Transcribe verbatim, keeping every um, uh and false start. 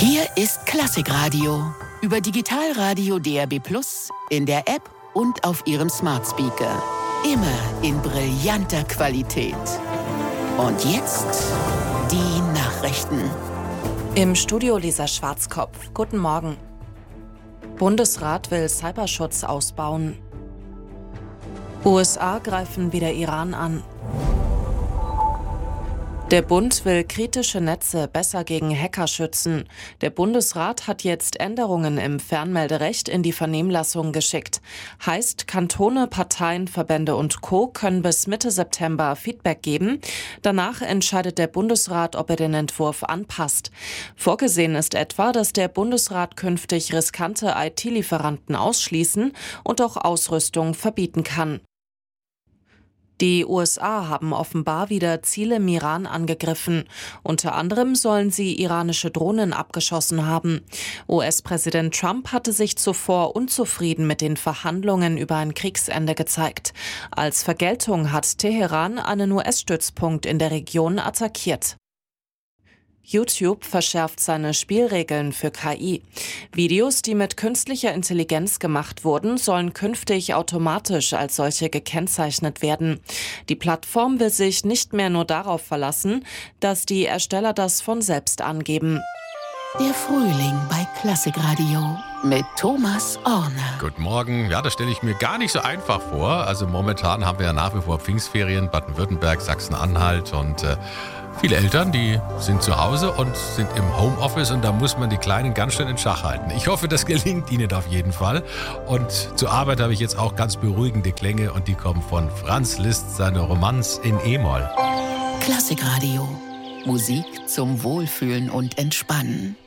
Hier ist Klassikradio. Über Digitalradio D A B plus, in der App und auf Ihrem Smart Speaker. Immer in brillanter Qualität. Und jetzt die Nachrichten. Im Studio Lisa Schwarzkopf. Guten Morgen. Bundesrat will Cyberschutz ausbauen. U S A greifen wieder Iran an. Der Bund will kritische Netze besser gegen Hacker schützen. Der Bundesrat hat jetzt Änderungen im Fernmelderecht in die Vernehmlassung geschickt. Heißt, Kantone, Parteien, Verbände und Co. können bis Mitte September Feedback geben. Danach entscheidet der Bundesrat, ob er den Entwurf anpasst. Vorgesehen ist etwa, dass der Bundesrat künftig riskante I T-Lieferanten ausschließen und auch Ausrüstung verbieten kann. Die U S A haben offenbar wieder Ziele im Iran angegriffen. Unter anderem sollen sie iranische Drohnen abgeschossen haben. U S-Präsident Trump hatte sich zuvor unzufrieden mit den Verhandlungen über ein Kriegsende gezeigt. Als Vergeltung hat Teheran einen U S-Stützpunkt in der Region attackiert. YouTube verschärft seine Spielregeln für K I. Videos, die mit künstlicher Intelligenz gemacht wurden, sollen künftig automatisch als solche gekennzeichnet werden. Die Plattform will sich nicht mehr nur darauf verlassen, dass die Ersteller das von selbst angeben. Der Frühling bei Klassikradio mit Thomas Orner. Guten Morgen. Ja, das stelle ich mir gar nicht so einfach vor. Also momentan haben wir ja nach wie vor Pfingstferien, Baden-Württemberg, Sachsen-Anhalt und äh, viele Eltern, die sind zu Hause und sind im Homeoffice und da muss man die Kleinen ganz schön in Schach halten. Ich hoffe, das gelingt Ihnen auf jeden Fall. Und zur Arbeit habe ich jetzt auch ganz beruhigende Klänge und die kommen von Franz Liszt, seine Romanze in E-Moll. Klassikradio. Musik zum Wohlfühlen und Entspannen.